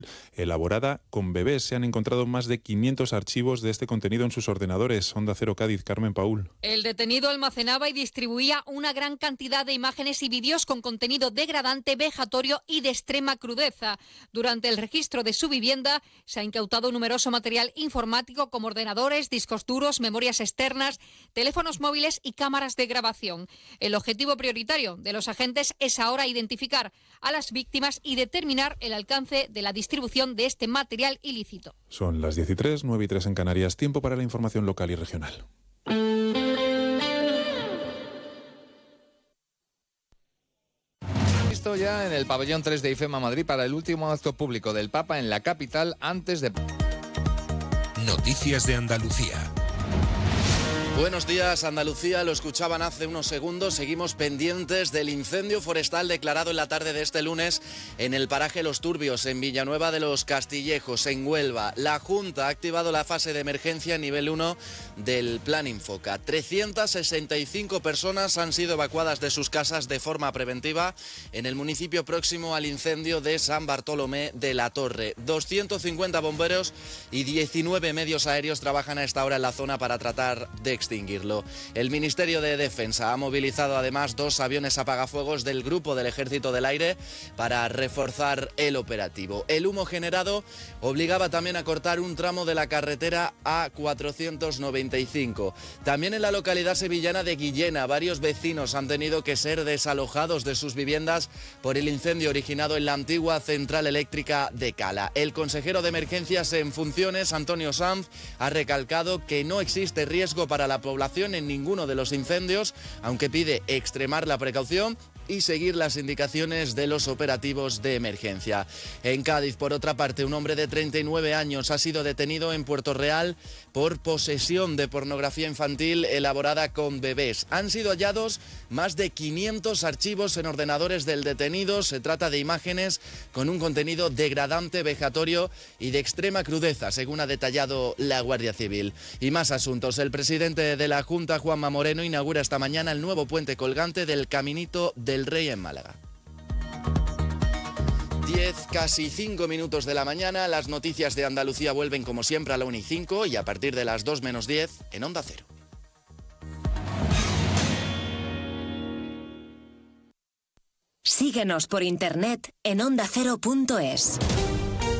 elaborada con bebés. Se han encontrado más de 500 archivos de este contenido en sus ordenadores. Onda Cero Cádiz, Carmen Paúl. El detenido almacenaba y distribuía una gran cantidad de imágenes y vídeos con contenido degradante, vejatorio y de extrema crudeza. Durante el registro de su vivienda se ha incautado numeroso material informático como ordenadores, discos duros, memorias externas, teléfonos móviles y cámaras de grabación. El objetivo prioritario de los agentes es ahora identificar a las víctimas y determinar el alcance de la distribución de este material ilícito. Son las 13:03, 9:03 en Canarias. Tiempo para la información local y regional. Listo ya en el pabellón 3 de IFEMA Madrid para el último acto público del Papa en la capital antes de... Noticias de Andalucía. Buenos días, Andalucía. Lo escuchaban hace unos segundos. Seguimos pendientes del incendio forestal declarado en la tarde de este lunes en el paraje Los Turbios, en Villanueva de los Castillejos, en Huelva. La Junta ha activado la fase de emergencia nivel 1 del Plan Infoca. 365 personas han sido evacuadas de sus casas de forma preventiva en el municipio próximo al incendio de San Bartolomé de la Torre. 250 bomberos y 19 medios aéreos trabajan a esta hora en la zona para tratar de extinguirlo. El Ministerio de Defensa ha movilizado además 2 aviones apagafuegos del Grupo del Ejército del Aire para reforzar el operativo. El humo generado obligaba también a cortar un tramo de la carretera A495. También en la localidad sevillana de Guillena, varios vecinos han tenido que ser desalojados de sus viviendas por el incendio originado en la antigua central eléctrica de Cala. El consejero de Emergencias en funciones, Antonio Sanz, ha recalcado que no existe riesgo para la población en ninguno de los incendios, aunque pide extremar la precaución y seguir las indicaciones de los operativos de emergencia. En Cádiz, por otra parte, un hombre de 39 años ha sido detenido en Puerto Real por posesión de pornografía infantil elaborada con bebés. Han sido hallados más de 500 archivos en ordenadores del detenido. Se trata de imágenes con un contenido degradante, vejatorio y de extrema crudeza, según ha detallado la Guardia Civil. Y más asuntos. El presidente de la Junta, Juanma Moreno, inaugura esta mañana el nuevo puente colgante del Caminito del Rey en Málaga. 10, casi 5 minutos de la mañana. Las noticias de Andalucía vuelven como siempre a la 1:05 y a partir de las 2 menos 10 en Onda Cero. Síguenos por internet en ondacero.es.